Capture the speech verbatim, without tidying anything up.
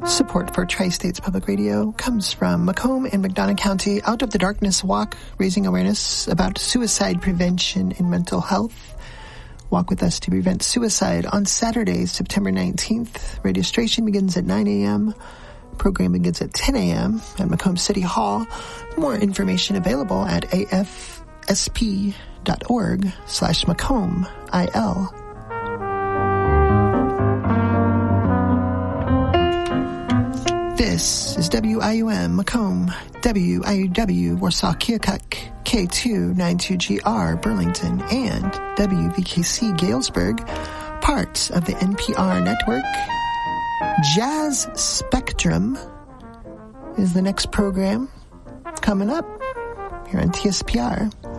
Support for Tri-States Public Radio comes from Macomb and McDonough County Out of the Darkness Walk, raising awareness about suicide prevention and mental health. Walk with us to prevent suicide on Saturday, September nineteenth. Registration begins at nine a.m. Program begins at ten a.m. at Macomb City Hall. More information available at afsp.org slash Macomb IL. This is W I U M Macomb, W I U W Warsaw Keokuk, K two ninety-two G R Burlington, and W V K C Galesburg, parts of the N P R network. Jazz Spectrum is the next program coming up here on T S P R.